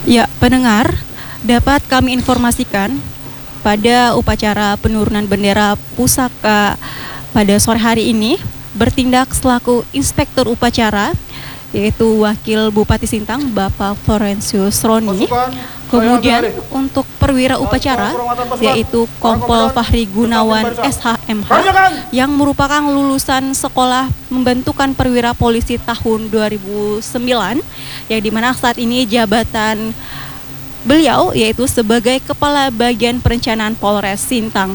Ya, pendengar, dapat kami informasikan pada upacara penurunan bendera pusaka pada sore hari ini bertindak selaku inspektur upacara yaitu Wakil Bupati Sintang Bapak Florensius Roni. Kemudian untuk perwira upacara yaitu Kompol Fahri Gunawan SHMH yang merupakan lulusan sekolah pembentukan perwira polisi tahun 2009 yang dimana saat ini jabatan beliau yaitu sebagai Kepala Bagian Perencanaan Polres Sintang.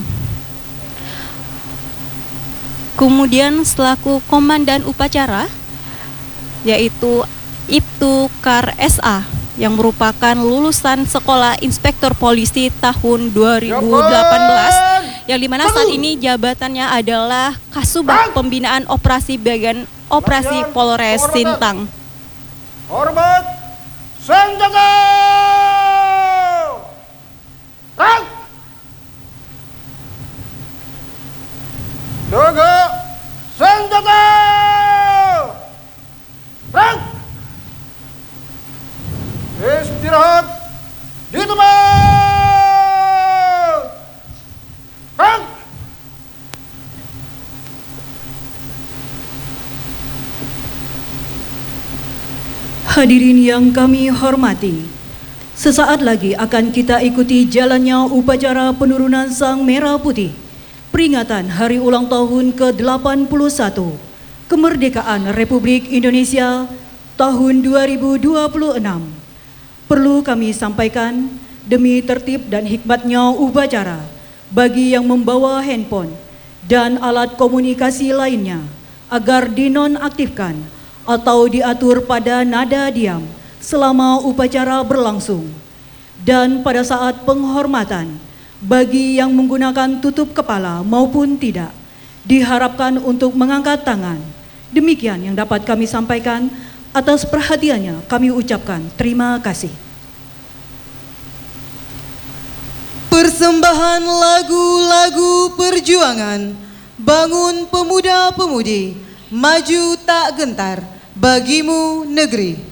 Kemudian selaku Komandan Upacara yaitu Ibtu Kar SA yang merupakan lulusan Sekolah Inspektur Polisi tahun 2018 yang dimana saat ini jabatannya adalah Kasubag Pembinaan Operasi Bagian Operasi Polres Sintang. Hormat senjata! Rang! Tegak senjata! Rang! Istirahat di tempat! Rang! Hadirin yang kami hormati, sesaat lagi akan kita ikuti jalannya upacara penurunan Sang Merah Putih, peringatan Hari Ulang Tahun ke-81 Kemerdekaan Republik Indonesia tahun 2026. Perlu kami sampaikan, demi tertib dan hikmatnya upacara, bagi yang membawa handphone dan alat komunikasi lainnya, agar dinonaktifkan atau diatur pada nada diam selama upacara berlangsung. Dan pada saat penghormatan, bagi yang menggunakan tutup kepala maupun tidak, diharapkan untuk mengangkat tangan. Demikian yang dapat kami sampaikan. Atas perhatiannya kami ucapkan terima kasih. Persembahan lagu-lagu perjuangan, bangun pemuda-pemudi, maju tak gentar, bagimu negeri.